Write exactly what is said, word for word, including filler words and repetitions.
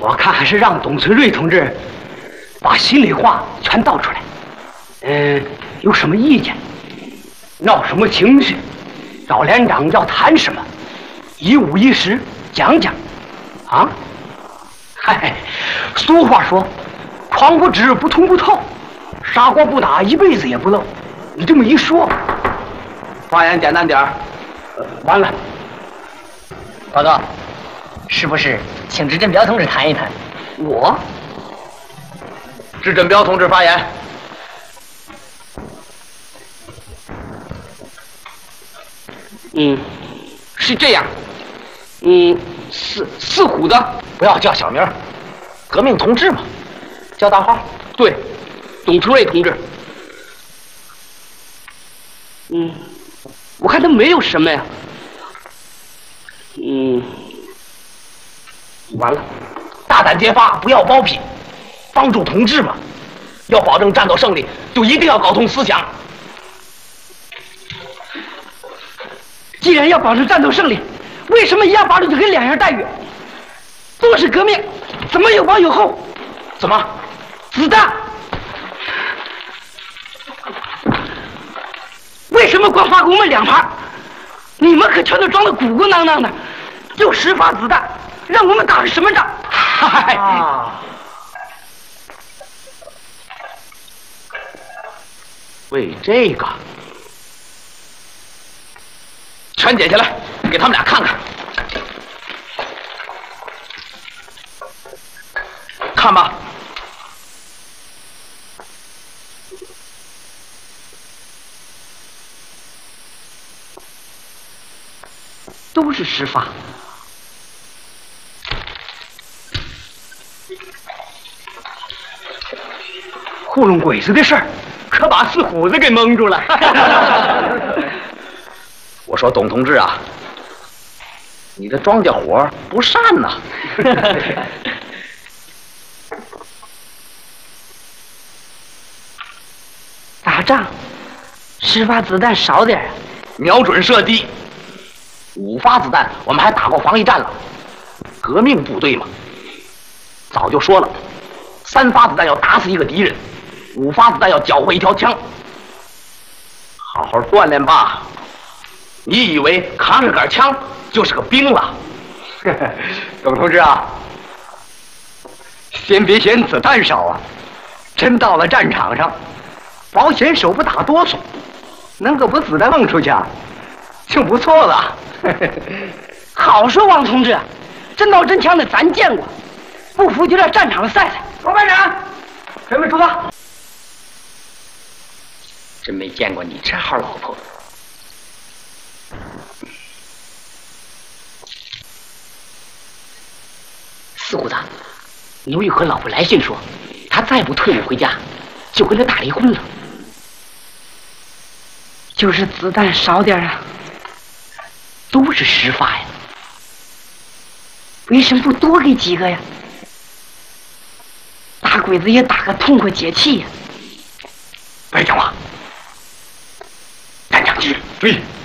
我看还是让董存瑞同志把心里话全道出来。嗯，有什么意见？闹什么情绪？赵连长要谈什么？一五一十讲讲。啊？嗨，俗话说，床不知不通不透，砂锅不打一辈子也不漏。你这么一说， 发言简单点儿。 呃，完了。 报告，是不是请支振彪同志谈一谈？ 我？ 支振彪同志发言。 嗯，是这样。嗯，四四虎的不要叫小名，革命同志嘛，叫大号。 对，董存瑞同志。嗯，我看他没有什么呀。嗯，完了， 大胆揭发，不要包庇，帮助同志嘛。要保证战斗胜利，就一定要搞通思想。 既然要保证战斗胜利，为什么一样法律就给两样待遇？都是革命，怎么有往有后？ 怎么？ 子弹？为什么光发给我们两盘？你们可全都装得鼓鼓囊囊的，就十发子弹，让我们打个什么仗？嗨！ 啊，为这个，全剪下来，给他们俩看看。看吧。 都是十发。糊弄鬼子的事儿，可把四虎子给蒙住了。 我说董同志啊，你的庄稼活不善呐。 打仗，十发子弹少点儿， 瞄准射击。五发子弹，我们还打过防疫战了。革命部队嘛，早就说了，三发子弹要打死一个敌人，五发子弹要缴获一条枪。好好锻炼吧。你以为扛着杆枪就是个兵了？ 董同志啊，先别嫌子弹少啊，真到了战场上，保险手不打哆嗦，能够把子弹蒙出去啊，就不错了。好说，王同志，真刀真枪的咱见过，不服就在战场上赛赛。罗班长，准备出发。真没见过你这号老婆。四虎子，牛玉和老婆来信说，他再不退伍回家，就跟他打离婚了。就是子弹少点啊。都是十发呀，为什么不多给几个呀？打鬼子也打个痛快解气呀！白讲话，站长之，对。